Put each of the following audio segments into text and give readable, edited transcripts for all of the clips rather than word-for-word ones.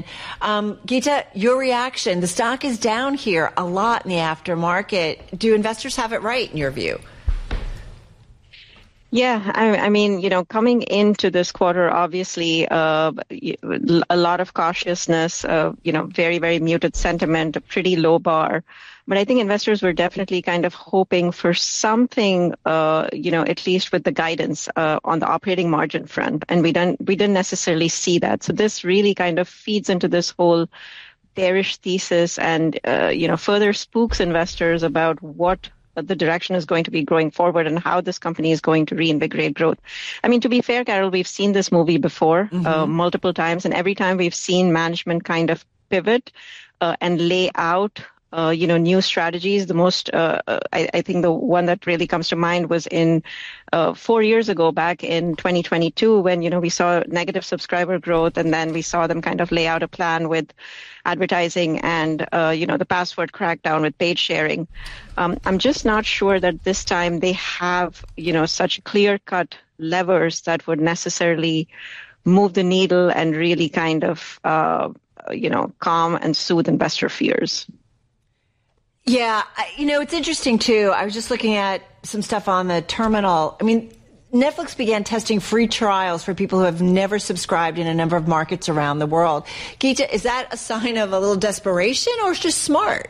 Geeta, your reaction. The stock is down here a lot in the aftermarket. Do investors have it right in your view? Yeah, I mean, coming into this quarter, obviously, a lot of cautiousness, very, very muted sentiment, a pretty low bar. But I think investors were definitely kind of hoping for something, at least with the guidance on the operating margin front. And we didn't necessarily see that. So this really kind of feeds into this whole bearish thesis and, further spooks investors about what the direction is going to be going forward and how this company is going to reinvigorate growth. I mean, to be fair, Carol, we've seen this movie before multiple times, and every time we've seen management kind of pivot and lay out new strategies. The most, I think the one that really comes to mind was in 4 years ago, back in 2022, when, we saw negative subscriber growth, and then we saw them kind of lay out a plan with advertising and, the password crackdown with paid sharing. I'm just not sure that this time they have, such clear-cut levers that would necessarily move the needle and really kind of, calm and soothe investor fears. Yeah, it's interesting, too. I was just looking at some stuff on the terminal. I mean, Netflix began testing free trials for people who have never subscribed in a number of markets around the world. Geeta, is that a sign of a little desperation or it's just smart?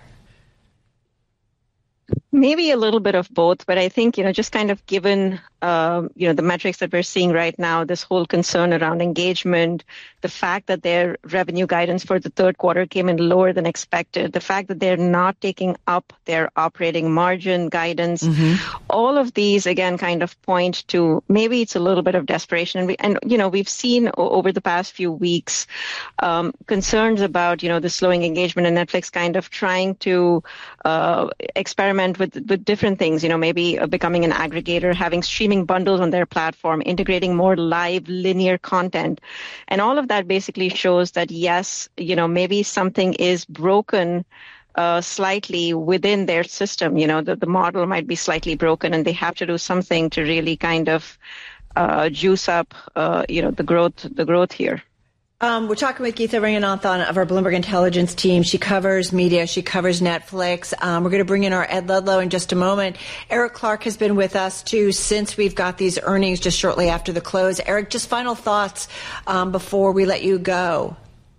Maybe a little bit of both, but I think, just kind of given, the metrics that we're seeing right now, this whole concern around engagement, the fact that their revenue guidance for the third quarter came in lower than expected, the fact that they're not taking up their operating margin guidance, all of these, again, kind of point to maybe it's a little bit of desperation. And we've seen over the past few weeks concerns about, the slowing engagement and Netflix kind of trying to experiment with different things, maybe becoming an aggregator, having streaming bundles on their platform, integrating more live linear content. And all of that basically shows that, yes, maybe something is broken slightly within their system. The model might be slightly broken and they have to do something to really kind of juice up, the growth here. We're talking with Geeta Ranganathan of our Bloomberg Intelligence team. She covers media. She covers Netflix. We're going to bring in our Ed Ludlow in just a moment. Eric Clark has been with us, too, since we've got these earnings just shortly after the close. Eric, just final thoughts before we let you go.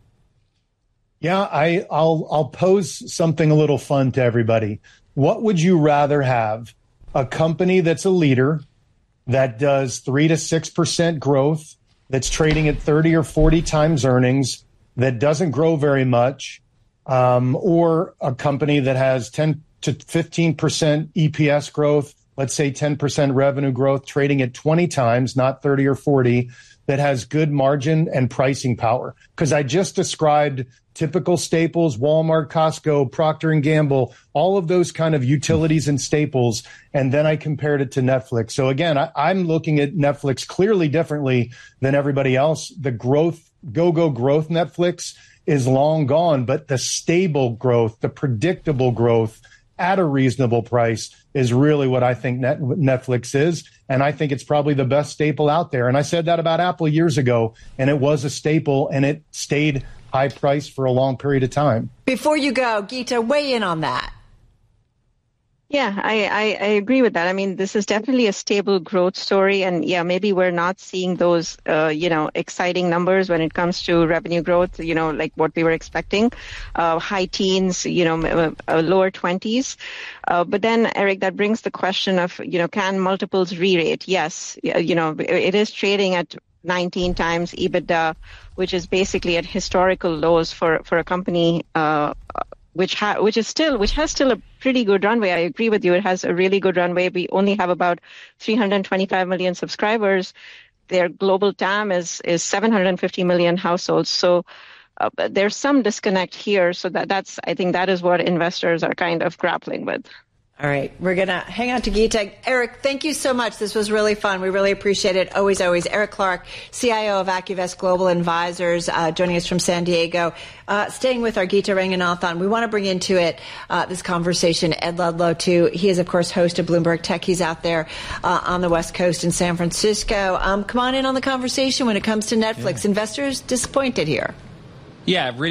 Yeah, I'll pose something a little fun to everybody. What would you rather have? A company that's a leader that does 3 to 6% growth, that's trading at 30 or 40 times earnings, that doesn't grow very much, or a company that has 10 to 15% EPS growth, let's say 10% revenue growth, trading at 20 times, not 30 or 40, that has good margin and pricing power? Because I just described typical staples, Walmart, Costco, Procter & Gamble, all of those kind of utilities and staples, and then I compared it to Netflix. So again, I'm looking at Netflix clearly differently than everybody else. The growth, go growth Netflix is long gone, but the stable growth, the predictable growth at a reasonable price is really what I think Netflix is. And I think it's probably the best staple out there. And I said that about Apple years ago, and it was a staple, and it stayed high price for a long period of time. Before you go, Geeta, weigh in on that. Yeah, I agree with that. I mean, this is definitely a stable growth story. And yeah, maybe we're not seeing those, exciting numbers when it comes to revenue growth, like what we were expecting, high teens, lower 20s. But then, Eric, that brings the question of, can multiples re-rate? Yes, it is trading at 19 times EBITDA, which is basically at historical lows for a company, which has still a pretty good runway. I agree with you. It has a really good runway. We only have about 325 million subscribers. Their global TAM is 750 million households. So there's some disconnect here. So I think that is what investors are kind of grappling with. All right. We're going to hang on to Geeta. Eric, thank you so much. This was really fun. We really appreciate it. Always. Eric Clark, CIO of AccuVest Global Advisors, joining us from San Diego. Staying with our Geeta Ranganathan, we want to bring into it this conversation Ed Ludlow, too. He is, of course, host of Bloomberg Tech. He's out there on the West Coast in San Francisco. Come on in on the conversation when it comes to Netflix. Yeah. Investors disappointed here. Yeah, really.